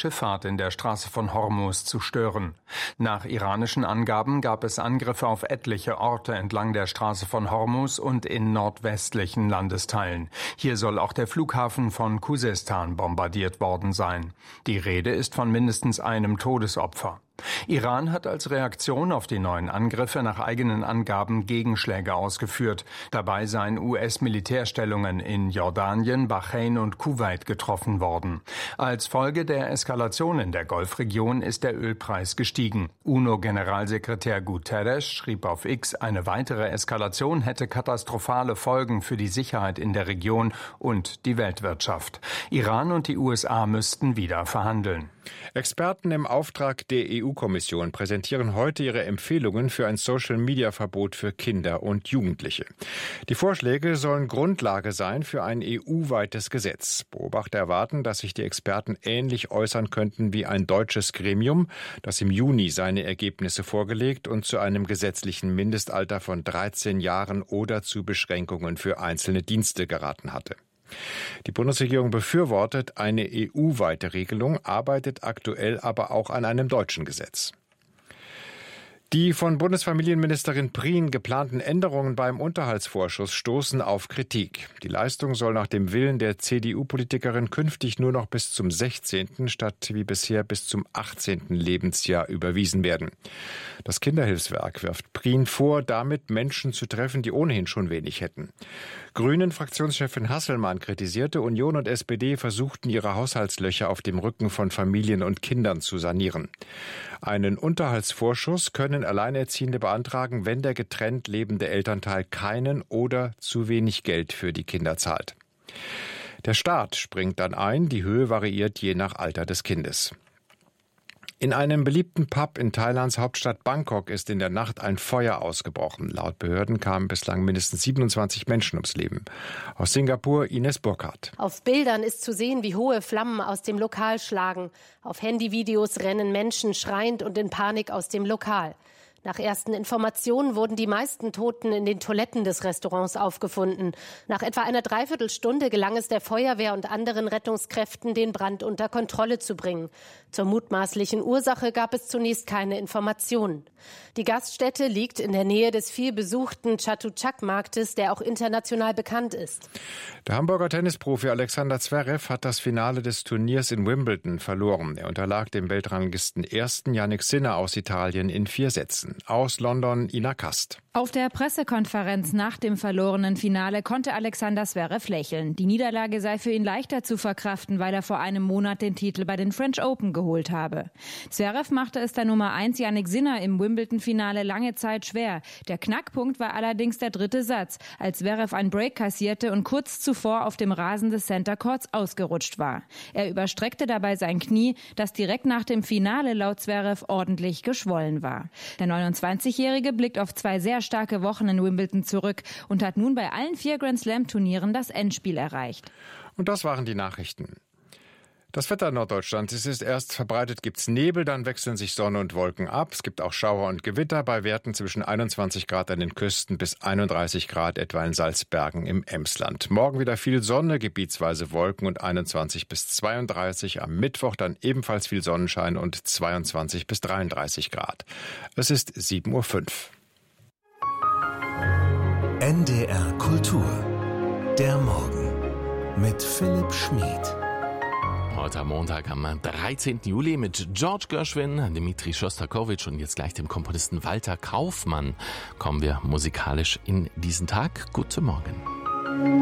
Schifffahrt in der Straße von Hormuz zu stören. Nach iranischen Angaben gab es Angriffe auf etliche Orte entlang der Straße von Hormuz und in nordwestlichen Landesteilen. Hier soll auch der Flughafen von Khuzestan bombardiert worden sein. Die Rede ist von mindestens einem Todesopfer. Iran hat als Reaktion auf die neuen Angriffe nach eigenen Angaben Gegenschläge ausgeführt. Dabei seien US-Militärstellungen in Jordanien, Bahrain und Kuwait getroffen worden. Als Folge der Eskalation in der Golfregion ist der Ölpreis gestiegen. UNO-Generalsekretär Guterres schrieb auf X, eine weitere Eskalation hätte katastrophale Folgen für die Sicherheit in der Region und die Weltwirtschaft. Iran und die USA müssten wieder verhandeln. Experten im Auftrag der EU-Kommission präsentieren heute ihre Empfehlungen für ein Social-Media-Verbot für Kinder und Jugendliche. Die Vorschläge sollen Grundlage sein für ein EU-weites Gesetz. Beobachter erwarten, dass sich die Experten ähnlich äußern könnten wie ein deutsches Gremium, das im Juni seine Ergebnisse vorgelegt und zu einem gesetzlichen Mindestalter von 13 Jahren oder zu Beschränkungen für einzelne Dienste geraten hatte. Die Bundesregierung befürwortet eine EU-weite Regelung, arbeitet aktuell aber auch an einem deutschen Gesetz. Die von Bundesfamilienministerin Prien geplanten Änderungen beim Unterhaltsvorschuss stoßen auf Kritik. Die Leistung soll nach dem Willen der CDU-Politikerin künftig nur noch bis zum 16. statt wie bisher bis zum 18. Lebensjahr überwiesen werden. Das Kinderhilfswerk wirft Prien vor, damit Menschen zu treffen, die ohnehin schon wenig hätten. Grünen-Fraktionschefin Hasselmann kritisierte, Union und SPD versuchten ihre Haushaltslöcher auf dem Rücken von Familien und Kindern zu sanieren. Einen Unterhaltsvorschuss können Alleinerziehende beantragen, wenn der getrennt lebende Elternteil keinen oder zu wenig Geld für die Kinder zahlt. Der Staat springt dann ein, die Höhe variiert je nach Alter des Kindes. In einem beliebten Pub in Thailands Hauptstadt Bangkok ist in der Nacht ein Feuer ausgebrochen. Laut Behörden kamen bislang mindestens 27 Menschen ums Leben. Aus Singapur Ines Burkhardt. Auf Bildern ist zu sehen, wie hohe Flammen aus dem Lokal schlagen. Auf Handyvideos rennen Menschen schreiend und in Panik aus dem Lokal. Nach ersten Informationen wurden die meisten Toten in den Toiletten des Restaurants aufgefunden. Nach etwa einer Dreiviertelstunde gelang es der Feuerwehr und anderen Rettungskräften, den Brand unter Kontrolle zu bringen. Zur mutmaßlichen Ursache gab es zunächst keine Informationen. Die Gaststätte liegt in der Nähe des vielbesuchten Chatuchak-Marktes, der auch international bekannt ist. Der Hamburger Tennisprofi Alexander Zverev hat das Finale des Turniers in Wimbledon verloren. Er unterlag dem Weltranglisten Ersten Jannik Sinner aus Italien in 4 Sätzen. Aus London Ina Kast. Auf der Pressekonferenz nach dem verlorenen Finale konnte Alexander Zverev lächeln. Die Niederlage sei für ihn leichter zu verkraften, weil er vor einem Monat den Titel bei den French Open geholt habe. Zverev machte es der Nummer 1 Jannik Sinner im Wimbledon-Finale lange Zeit schwer. Der Knackpunkt war allerdings der 3. Satz, als Zverev einen Break kassierte und kurz zuvor auf dem Rasen des Center Courts ausgerutscht war. Er überstreckte dabei sein Knie, das direkt nach dem Finale laut Zverev ordentlich geschwollen war. Der 29-Jährige blickt auf 2 sehr starke Wochen in Wimbledon zurück und hat nun bei allen 4 Grand-Slam-Turnieren das Endspiel erreicht. Und das waren die Nachrichten. Das Wetter in Norddeutschland, es ist erst verbreitet, gibt's Nebel, dann wechseln sich Sonne und Wolken ab. Es gibt auch Schauer und Gewitter bei Werten zwischen 21 Grad an den Küsten bis 31 Grad etwa in Salzbergen im Emsland. Morgen wieder viel Sonne, gebietsweise Wolken und 21 bis 32. Am Mittwoch dann ebenfalls viel Sonnenschein und 22 bis 33 Grad. Es ist 7:05 Uhr. NDR Kultur. Der Morgen mit Philipp Schmid. Heute am Montag, am 13. Juli mit George Gershwin, Dmitri Schostakowitsch und jetzt gleich dem Komponisten Walter Kaufmann kommen wir musikalisch in diesen Tag. Guten Morgen.